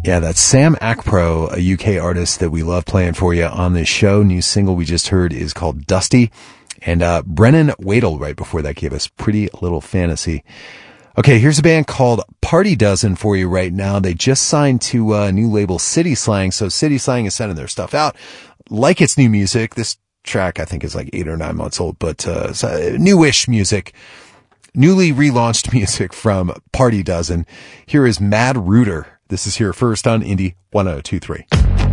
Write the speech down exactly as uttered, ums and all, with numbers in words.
Yeah, that's Sam Akpro, a U K artist that we love playing for you on this show. New single we just heard is called Dusty. And uh Brennan Wadel right before that gave us Pretty Little Fantasy. Okay, here's a band called Party Dozen for you right now. They just signed to a new label, City Slang. So City Slang is sending their stuff out like it's new music. This track I think is like eight or nine months old, but uh, newish music. Newly relaunched music from Party Dozen. Here is Mad Rooter. This is here first on Indie one oh two three.